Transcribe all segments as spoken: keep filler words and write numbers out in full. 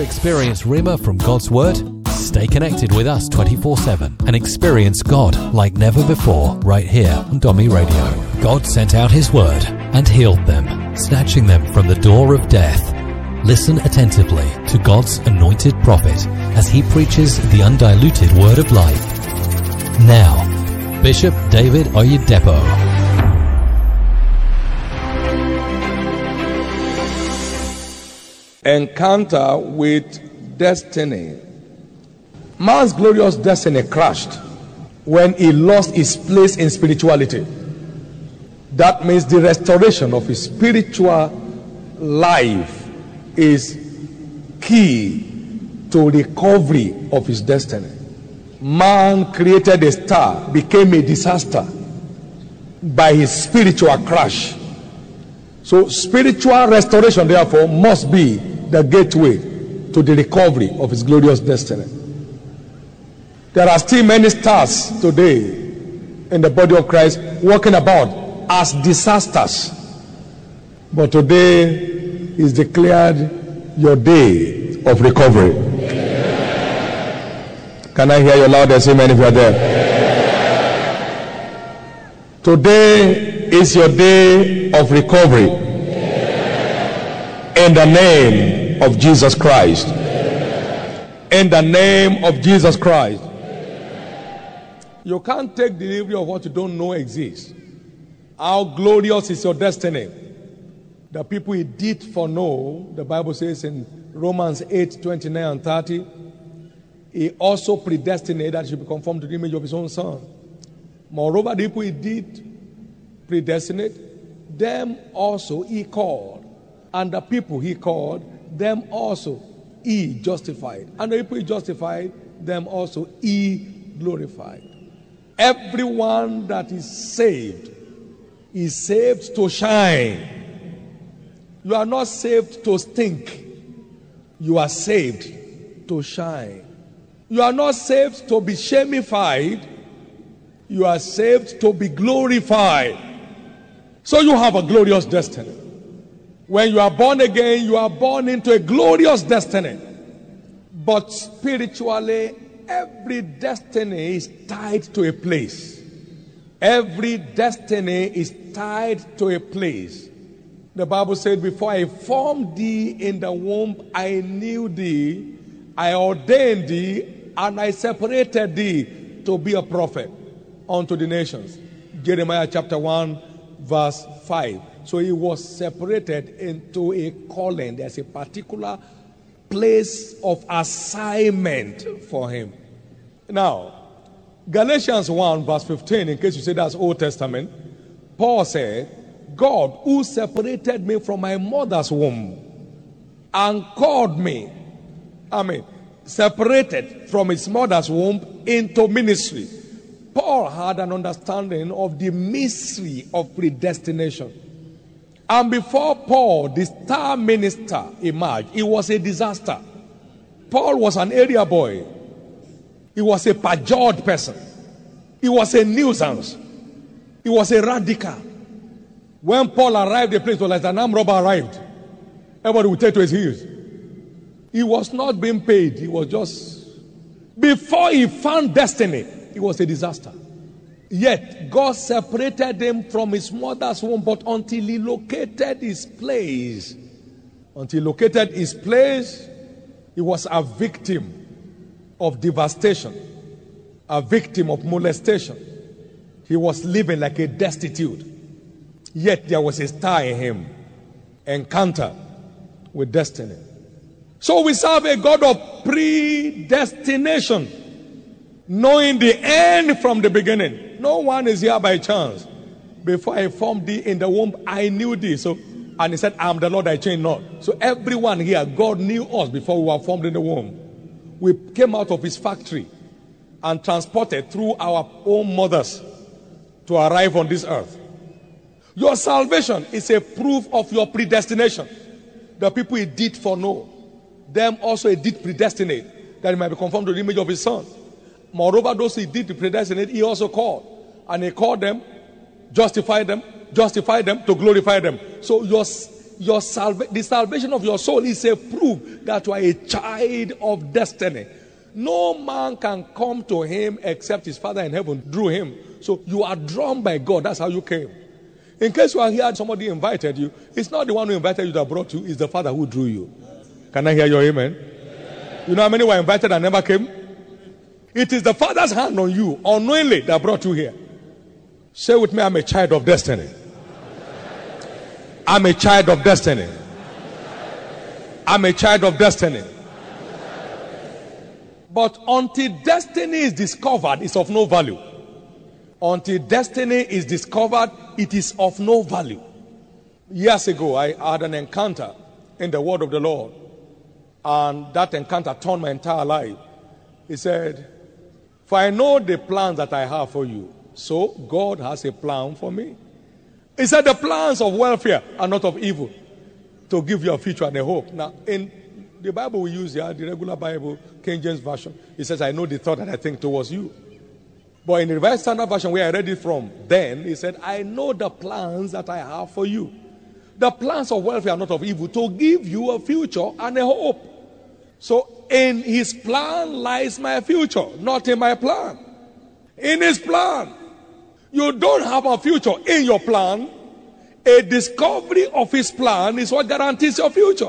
experience Rhema from God's Word? Stay connected with us twenty-four seven and experience God like never before right here on Domi Radio. God sent out His Word and healed them, snatching them from the door of death. Listen attentively to God's anointed prophet as he preaches the undiluted Word of life. Now, Bishop David Oyedepo. Encounter with destiny. Man's glorious destiny crashed when he lost his place in spirituality. That means the restoration of his spiritual life is key to recovery of his destiny. Man created a star, became a disaster by his spiritual crash. So spiritual restoration, therefore, must be the gateway to the recovery of his glorious destiny. There are still many stars today in the body of Christ walking about as disasters. But today is declared your day of recovery. Yeah. Can I hear your loudest amen if you are there? Yeah. Today is your day of recovery. Yeah. In the name of Jesus Christ. In the name of Jesus Christ. You can't take delivery of what you don't know exists. How glorious is your destiny? The people he did foreknow, the Bible says in Romans eight, twenty-nine and thirty, he also predestinated that he should be conformed to the image of his own son. Moreover, the people he did predestinate, them also he called. And the people he called, them also he justified. And the people he justified, them also he glorified. Everyone that is saved is saved to shine. You are not saved to stink. You are saved to shine. You are not saved to be shamified. You are saved to be glorified. So you have a glorious destiny. When you are born again, you are born into a glorious destiny. But spiritually, every destiny is tied to a place. Every destiny is tied to a place. The Bible said, before I formed thee in the womb, I knew thee, I ordained thee, and I separated thee to be a prophet unto the nations. Jeremiah chapter one, verse five. So he was separated into a calling. There's a particular place of assignment for him. Now, Galatians one verse fifteen, in case you say that's Old Testament, Paul said, God who separated me from my mother's womb and called me, I mean, separated from his mother's womb into ministry. Paul had an understanding of the mystery of predestination. And before Paul, the star minister, emerged, it was a disaster. Paul was an area boy. He was a perjured person. He was a nuisance. He was a radical. When Paul arrived, the place was like an armed robber arrived. Everybody would take to his heels. He was not being paid. He was just... Before he found destiny, it was a disaster. Yet, God separated him from his mother's womb, but until he located his place, until he located his place, he was a victim of devastation, a victim of molestation. He was living like a destitute. Yet there was a star in him. Encounter with destiny. So we serve a God of predestination, knowing the end from the beginning. No one is here by chance. Before I formed thee in the womb, I knew thee. So, and he said, I am the Lord, I change not. So everyone here, God knew us before we were formed in the womb. We came out of his factory and transported through our own mothers to arrive on this earth. Your salvation is a proof of your predestination. The people he did foreknow, them also he did predestinate, that he might be conformed to the image of his son. Moreover, those he did predestinate, he also called. And he called them, justified them, justified them to glorify them. So your, your salva- the salvation of your soul is a proof that you are a child of destiny. No man can come to him except his Father in heaven drew him. So you are drawn by God. That's how you came. In case you are here, somebody invited you. It's not the one who invited you that brought you. It's the Father who drew you. Can I hear your amen? Amen. You know how many were invited and never came? It is the Father's hand on you, unknowingly, that brought you here. Say with me, I'm a child of destiny. I'm a child of destiny. I'm a child of destiny. But until destiny is discovered, it's of no value. Until destiny is discovered, it is of no value. Years ago, I had an encounter in the word of the Lord. And that encounter turned my entire life. He said, for I know the plans that I have for you. So God has a plan for me. He said the plans of welfare are not of evil, to give you a future and a hope. Now, in the Bible we use here, the regular Bible, King James Version, it says, I know the thought that I think towards you. But in the Revised Standard Version, where I read it from, then he said, I know the plans that I have for you. The plans of welfare are not of evil, to give you a future and a hope. So in his plan lies my future, not in my plan. In his plan. You don't have a future in your plan. A discovery of his plan is what guarantees your future.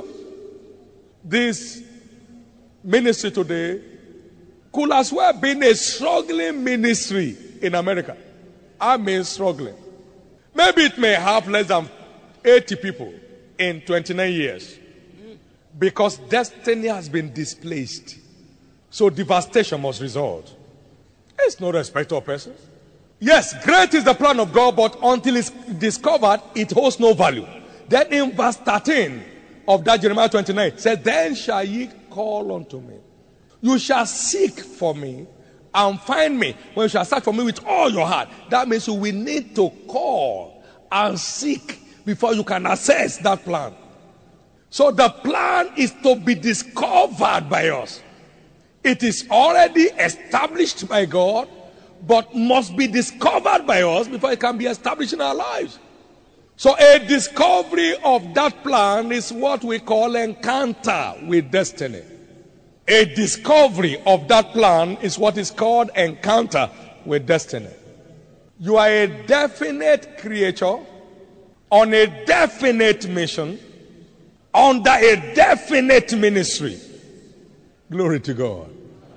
This ministry today could as well be a struggling ministry in America. I mean struggling. Maybe it may have less than eighty people in twenty-nine years. Because destiny has been displaced. So devastation must result. It's no respect of persons. Yes, great is the plan of God, but until it's discovered, it holds no value. Then in verse thirteen of that Jeremiah twenty-nine, it says, then shall ye call unto me. You shall seek for me and find me. When you shall search for me with all your heart. That means you will need to call and seek before you can access that plan. So the plan is to be discovered by us. It is already established by God, but must be discovered by us before it can be established in our lives. So a discovery of that plan is what we call encounter with destiny. A discovery of that plan is what is called encounter with destiny. You are a definite creature on a definite mission under a definite ministry. Glory to God.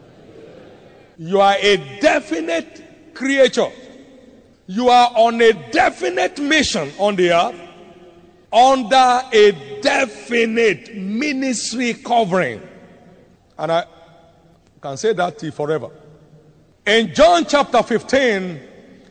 You are a definite creature. You are on a definite mission on the earth under a definite ministry covering. And I can say that to you forever. In John chapter fifteen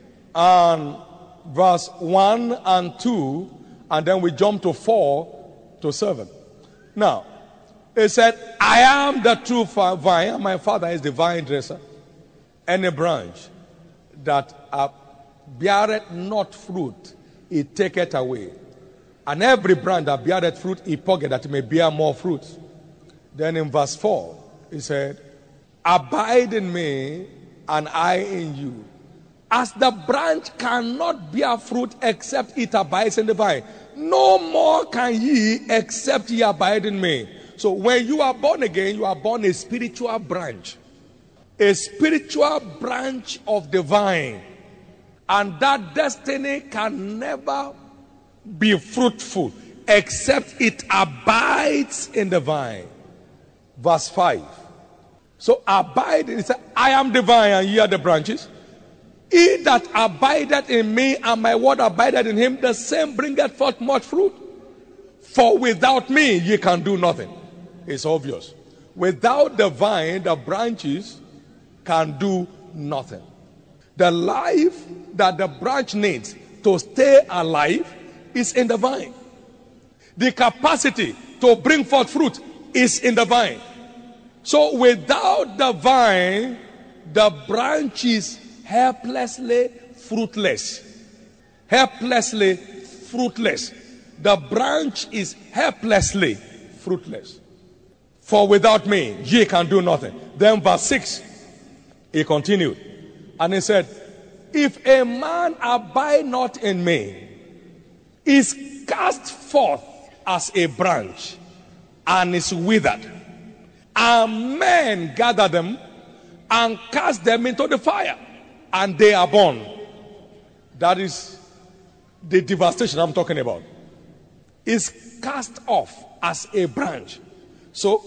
and verse one and two, and then we jump to four to seven. Now, it said, I am the true vine, and my Father is the vine dresser. Any branch that uh, beareth not fruit, he taketh away. And every branch that beareth fruit, he putteth, that it may bear more fruit. Then in verse four, he said, abide in me, and I in you. As the branch cannot bear fruit except it abides in the vine, no more can ye except ye abide in me. So when you are born again, you are born a spiritual branch. A spiritual branch of the vine. And that destiny can never be fruitful except it abides in the vine. Verse five. So abide, it says, I am the vine and ye are the branches. He that abideth in me and my word abideth in him, the same bringeth forth much fruit. For without me ye can do nothing. It's obvious. Without the vine, the branches can do nothing. The life that the branch needs to stay alive is in the vine. The capacity to bring forth fruit is in the vine. So without the vine, the branch is helplessly fruitless. Helplessly fruitless. The branch is helplessly fruitless. For without me, ye can do nothing. Then verse six, he continued. And he said, if a man abide not in me, is cast forth as a branch and is withered, and men gather them and cast them into the fire, and they are burned. That is the devastation I'm talking about. Is cast off as a branch. So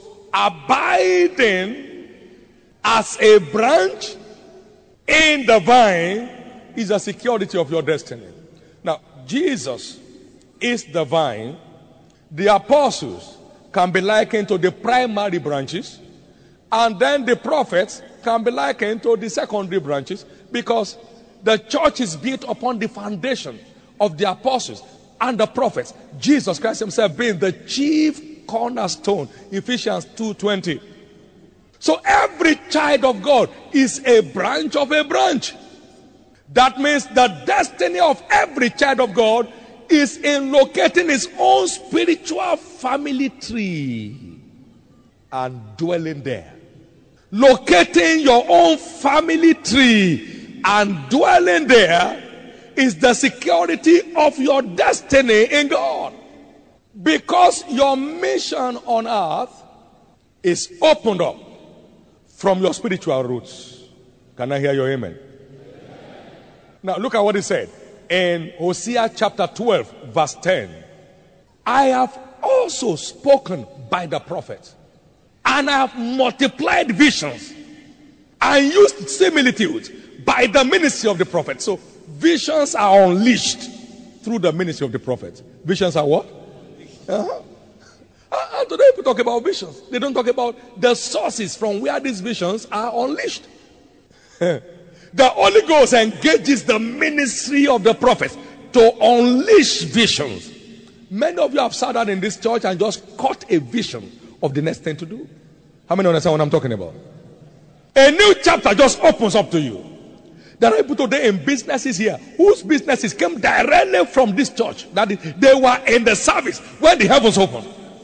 abiding as a branch in the vine is a security of your destiny. Now, Jesus is the vine. The apostles can be likened to the primary branches, and then the prophets can be likened to the secondary branches, because the church is built upon the foundation of the apostles and the prophets, Jesus Christ himself being the chief cornerstone, Ephesians two twenty. So every child of God is a branch of a branch. That means the destiny of every child of God is in locating his own spiritual family tree and dwelling there. Locating your own family tree and dwelling there is the security of your destiny in God. Because your mission on earth is opened up from your spiritual roots. Can I hear your amen? Now look at what he said in Hosea chapter twelve verse ten. I have also spoken by the prophet, and I have multiplied visions and used similitudes by the ministry of the prophet. So visions are unleashed through the ministry of the prophet. Visions are what? Uh-huh. And today people talk about visions. They don't talk about the sources from where these visions are unleashed. The Holy Ghost engages the ministry of the prophets to unleash visions. Many of you have sat down in this church and just caught a vision of the next thing to do. How many understand what I'm talking about? A new chapter just opens up to you. There are people today in businesses here whose businesses came directly from this church. That is, they were in the service when the heavens opened.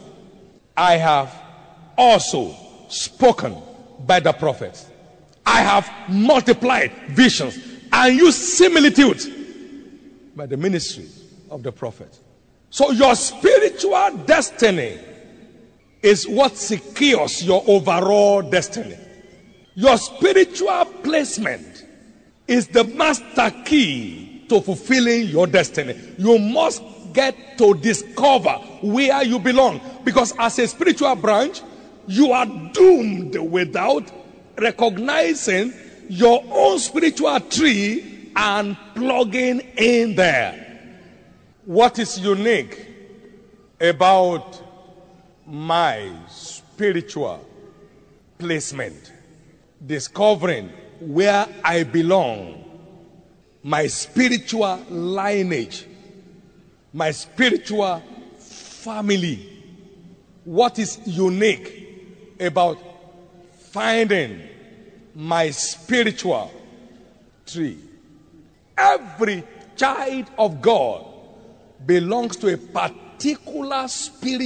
I have also spoken by the prophets. I have multiplied visions and used similitudes by the ministry of the prophet. So your spiritual destiny is what secures your overall destiny. Your spiritual placement is the master key to fulfilling your destiny. You must get to discover where you belong, because as a spiritual branch, you are doomed without recognizing your own spiritual tree and plugging in there. What is unique about my spiritual placement? Discovering where I belong, my spiritual lineage, my spiritual family. What is unique about finding my spiritual tree? Every child of God belongs to a particular spiritual